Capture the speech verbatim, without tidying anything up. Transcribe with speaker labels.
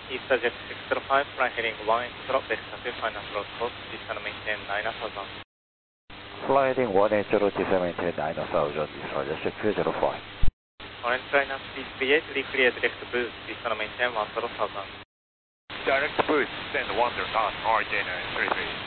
Speaker 1: East Jet six zero five, fly heading one eight zero, Vesta two, final approach course, please maintain nine thousand.
Speaker 2: Fly heading one eight zero, please maintain nine thousand, East Jet six zero five.
Speaker 1: Orange line up, please three eight, reclear direct boost, please maintain one zero thousand.
Speaker 3: Direct boost, send one zero thousand, R J nine three three.